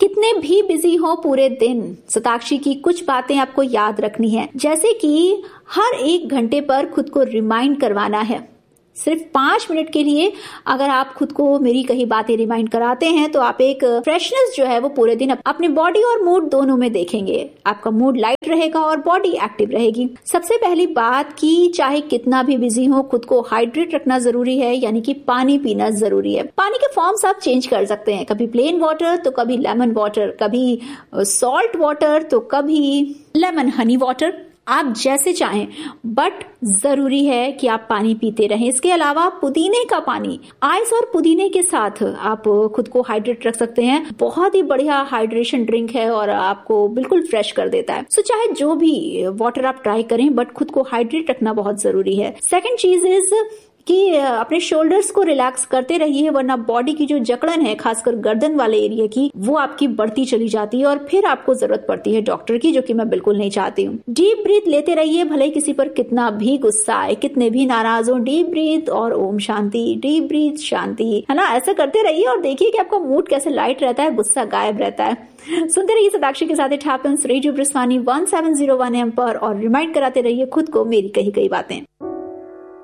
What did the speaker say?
कितने भी बिजी हो पूरे दिन, शताक्षी की कुछ बातें आपको याद रखनी है, जैसे कि हर 1 घंटे पर खुद को रिमाइंड करवाना है। सिर्फ 5 मिनट के लिए अगर आप खुद को मेरी कही बातें रिमाइंड कराते हैं तो आप एक फ्रेशनेस जो है वो पूरे दिन अपने बॉडी और मूड दोनों में देखेंगे। आपका मूड लाइट रहेगा और बॉडी एक्टिव रहेगी। सबसे पहली बात कि चाहे कितना भी बिजी हो, खुद को हाइड्रेट रखना जरूरी है, यानी कि पानी पीना जरूरी है। पानी के फॉर्म्स आप चेंज कर सकते हैं, कभी प्लेन वाटर तो कभी लेमन वाटर, कभी सॉल्ट वाटर तो कभी लेमन हनी वाटर, आप जैसे चाहें, बट जरूरी है कि आप पानी पीते रहें। इसके अलावा पुदीने का पानी, आइस और पुदीने के साथ आप खुद को हाइड्रेट रख सकते हैं। बहुत ही बढ़िया हाइड्रेशन ड्रिंक है और आपको बिल्कुल फ्रेश कर देता है। सो चाहे जो भी वाटर आप ट्राई करें, बट खुद को हाइड्रेट रखना बहुत जरूरी है। सेकेंड चीज इज कि अपने शोल्डर्स को रिलैक्स करते रहिए, वरना बॉडी की जो जकड़न है, खासकर गर्दन वाले एरिया की, वो आपकी बढ़ती चली जाती है और फिर आपको जरूरत पड़ती है डॉक्टर की, जो कि मैं बिल्कुल नहीं चाहती हूँ। डीप ब्रीथ लेते रहिए, भले किसी पर कितना भी गुस्सा आए, कितने भी नाराज हो, डीप ब्रीथ और ओम शांति, डीप ब्रीथ शांति, है ना, ऐसा करते रहिए और देखिए कि आपका मूड कैसे लाइट रहता है, गुस्सा गायब रहता है। सुनते रहिए शताक्षी के साथ इट हैपेंस, रेडियो ब्रिस्वानी 1701 AM पर, और रिमाइंड कराते रहिए खुद को मेरी कही बातें।